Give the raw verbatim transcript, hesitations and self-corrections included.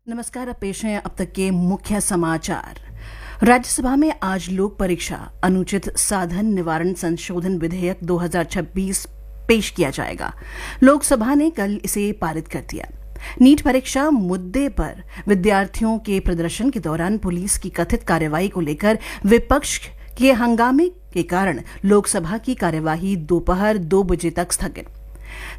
नमस्कार। अब पेश हैं अब तक के मुख्य समाचार। राज्यसभा में आज लोक परीक्षा अनुचित साधन निवारण संशोधन विधेयक दो हज़ार छब्बीस पेश किया जाएगा। लोकसभा ने कल इसे पारित कर दिया। नीट परीक्षा मुद्दे पर विद्यार्थियों के प्रदर्शन के दौरान पुलिस की कथित कार्रवाई को लेकर विपक्ष के हंगामे के कारण लोकसभा की कार्यवाही दोपहर दो बजे तक स्थगित।